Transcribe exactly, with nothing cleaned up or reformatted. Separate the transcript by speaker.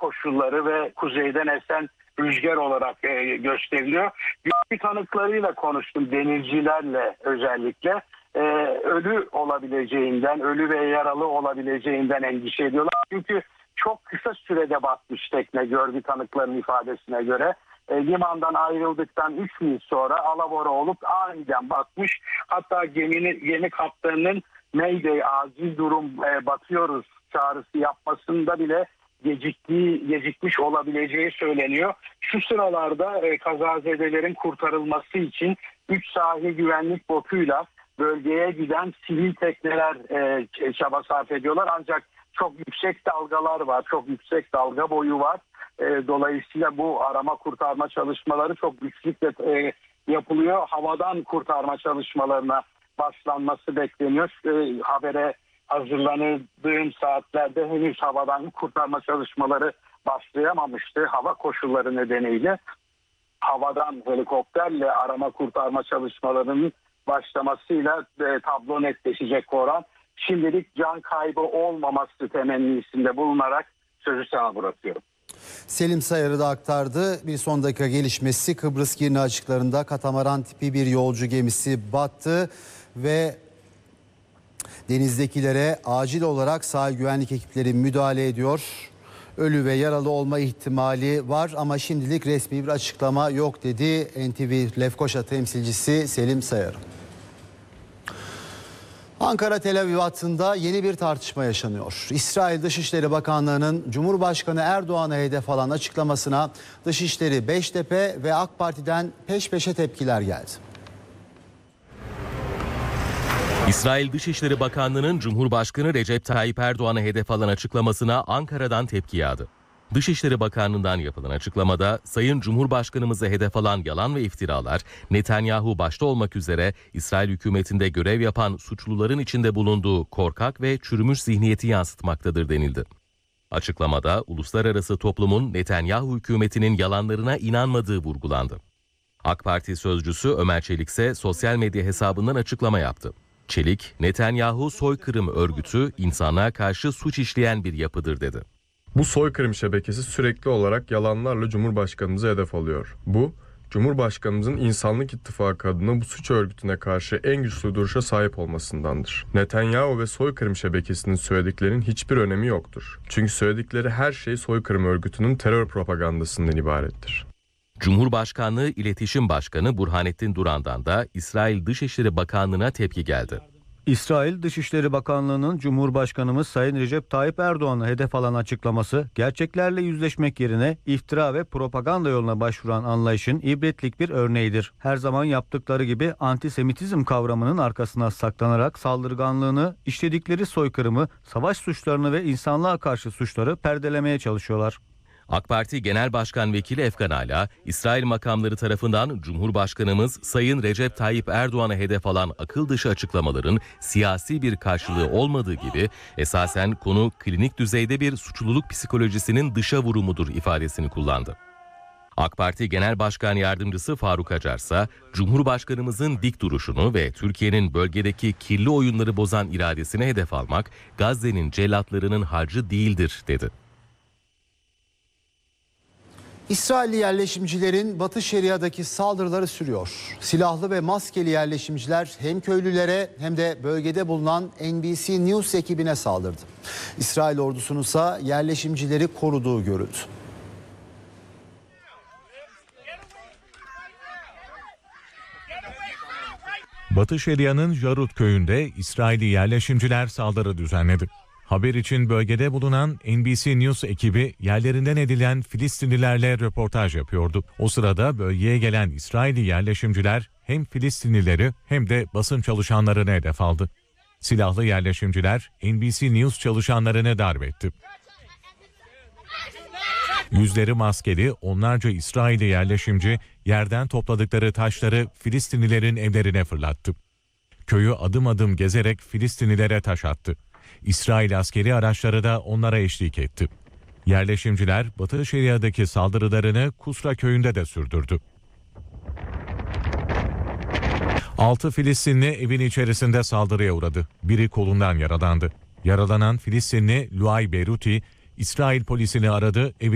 Speaker 1: koşulları ve kuzeyden esen rüzgar olarak e, gösteriliyor. Görgü tanıklarıyla konuştum, denizcilerle özellikle. E, ölü olabileceğinden, ölü ve yaralı olabileceğinden endişe ediyorlar. Çünkü çok kısa sürede batmış tekne, görgü tanıklarının ifadesine göre. E, limandan ayrıldıktan üç gün sonra alabora olup aniden batmış. Hatta geminin, gemi kaptanının Mayday, acil durum, e, batıyoruz çağrısı yapmasında bile geciktiği, gecikmiş olabileceği söyleniyor. Şu sıralarda e, kazazedelerin kurtarılması için üç sahil güvenlik botuyla bölgeye giden sivil tekneler e, çaba sarf ediyorlar. Ancak çok yüksek dalgalar var, çok yüksek dalga boyu var. E, dolayısıyla bu arama kurtarma çalışmaları çok güçlükle e, yapılıyor. Havadan kurtarma çalışmalarına başlanması bekleniyor. E, habere hazırlanırdığım saatlerde henüz havadan kurtarma çalışmaları başlayamamıştı. Hava koşulları nedeniyle havadan helikopterle arama kurtarma çalışmalarının başlamasıyla e, tablo netleşecek Koran. Şimdilik can kaybı olmaması temennisinde bulunarak sözü sana bırakıyorum.
Speaker 2: Selim Sayar'ı da aktardı. Bir son dakika gelişmesi, Kıbrıs Girne açıklarında katamaran tipi bir yolcu gemisi battı ve denizdekilere acil olarak sahil güvenlik ekipleri müdahale ediyor. Ölü ve yaralı olma ihtimali var ama şimdilik resmi bir açıklama yok dedi N T V Lefkoşa temsilcisi Selim Sayar. Ankara Tel Aviv hattında yeni bir tartışma yaşanıyor. İsrail Dışişleri Bakanlığı'nın Cumhurbaşkanı Erdoğan'a hedef alan açıklamasına Dışişleri Beştepe ve AK Parti'den peş peşe tepkiler geldi.
Speaker 3: İsrail Dışişleri Bakanlığı'nın Cumhurbaşkanı Recep Tayyip Erdoğan'a hedef alan açıklamasına Ankara'dan tepki yağdı. Dışişleri Bakanlığı'ndan yapılan açıklamada Sayın Cumhurbaşkanımıza hedef alan yalan ve iftiralar Netanyahu başta olmak üzere İsrail hükümetinde görev yapan suçluların içinde bulunduğu korkak ve çürümüş zihniyeti yansıtmaktadır denildi. Açıklamada uluslararası toplumun Netanyahu hükümetinin yalanlarına inanmadığı vurgulandı. AK Parti sözcüsü Ömer Çelik ise sosyal medya hesabından açıklama yaptı. Çelik, Netanyahu soykırım örgütü insanlığa karşı suç işleyen bir yapıdır dedi.
Speaker 4: Bu soykırım şebekesi sürekli olarak yalanlarla Cumhurbaşkanımıza hedef alıyor. Bu, Cumhurbaşkanımızın İnsanlık İttifakı adına bu suç örgütüne karşı en güçlü duruşa sahip olmasındandır. Netanyahu ve soykırım şebekesinin söylediklerinin hiçbir önemi yoktur. Çünkü söyledikleri her şey soykırım örgütünün terör propagandasından ibarettir.
Speaker 3: Cumhurbaşkanlığı İletişim Başkanı Burhanettin Duran'dan da İsrail Dışişleri Bakanlığı'na tepki geldi.
Speaker 5: İsrail Dışişleri Bakanlığı'nın Cumhurbaşkanımız Sayın Recep Tayyip Erdoğan'a hedef alan açıklaması, gerçeklerle yüzleşmek yerine iftira ve propaganda yoluna başvuran anlayışın ibretlik bir örneğidir. Her zaman yaptıkları gibi antisemitizm kavramının arkasına saklanarak saldırganlığını, işledikleri soykırımı, savaş suçlarını ve insanlığa karşı suçları perdelemeye çalışıyorlar.
Speaker 3: AK Parti Genel Başkan Vekili Efkan Ala, İsrail makamları tarafından Cumhurbaşkanımız Sayın Recep Tayyip Erdoğan'a hedef alan akıl dışı açıklamaların siyasi bir karşılığı olmadığı gibi esasen konu klinik düzeyde bir suçluluk psikolojisinin dışa vurumudur ifadesini kullandı. AK Parti Genel Başkan Yardımcısı Faruk Acar ise Cumhurbaşkanımızın dik duruşunu ve Türkiye'nin bölgedeki kirli oyunları bozan iradesine hedef almak Gazze'nin cellatlarının harcı değildir dedi.
Speaker 2: İsrailli yerleşimcilerin Batı Şeria'daki saldırıları sürüyor. Silahlı ve maskeli yerleşimciler hem köylülere hem de bölgede bulunan N B C News ekibine saldırdı. İsrail ordusunun ise yerleşimcileri koruduğu görüldü.
Speaker 6: Batı Şeria'nın Jarut köyünde İsrailli yerleşimciler saldırı düzenledi. Haber için bölgede bulunan N B C News ekibi yerlerinden edilen Filistinlilerle röportaj yapıyordu. O sırada bölgeye gelen İsrailli yerleşimciler hem Filistinlileri hem de basın çalışanlarını hedef aldı. Silahlı yerleşimciler N B C News çalışanlarını darp etti. Yüzleri maskeli onlarca İsrailli yerleşimci yerden topladıkları taşları Filistinlilerin evlerine fırlattı. Köyü adım adım gezerek Filistinlilere taş attı. İsrail askeri araçları da onlara eşlik etti. Yerleşimciler Batı Şeria'daki saldırılarını Kusra köyünde de sürdürdü. Altı Filistinli evin içerisinde saldırıya uğradı. Biri kolundan yaralandı. Yaralanan Filistinli Luay Beyruti, İsrail polisini aradı, evi